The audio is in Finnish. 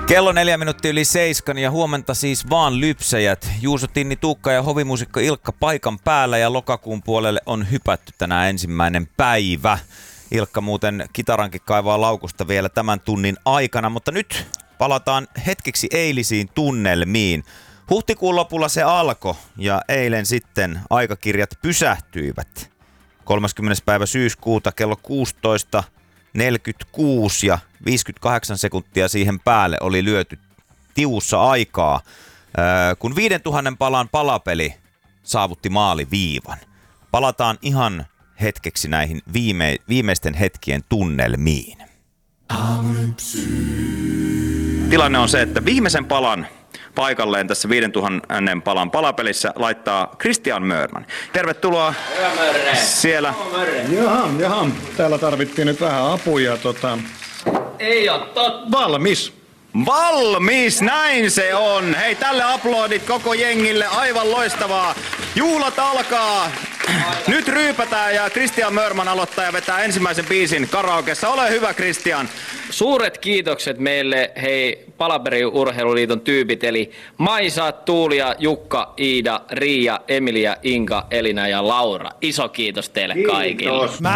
Kello 7:04 ja huomenta siis vaan lypsäjät. Juuso Tinni Tuukka ja hovimuusikko Ilkka paikan päällä ja lokakuun puolelle on hypätty tänään ensimmäinen päivä. Ilkka muuten kitarankin kaivaa laukusta vielä tämän tunnin aikana, mutta nyt palataan hetkeksi eilisiin tunnelmiin. Huhtikuun lopulla se alkoi ja eilen sitten aikakirjat pysähtyivät. 30. päivä syyskuuta kello 16:46 ja 58 sekuntia siihen päälle oli lyöty tiussa aikaa, kun 5000 palan palapeli saavutti maaliviivan. Palataan ihan hetkeksi näihin viimeisten hetkien tunnelmiin. Tilanne on se, että viimeisen palan paikalleen tässä 5000 palan palapelissä laittaa Christian Mörman. Tervetuloa. Hyvä siellä. Jaha. Täällä tarvittiin nyt vähän apuja. Ei oo totta. Valmis, näin se on. Hei, tälle aplodit koko jengille, aivan loistavaa. Juhlat alkaa. Nyt ryypätään ja Christian Mörman aloittaa ja vetää ensimmäisen biisin karaokessa. Ole hyvä, Christian. Suuret kiitokset meille, hei, Palaperin urheiluliiton tyypit, eli Maisa, Tuulia, Jukka, Iida, Riia, Emilia, Inka, Elina ja Laura. Iso kiitos teille kaikille.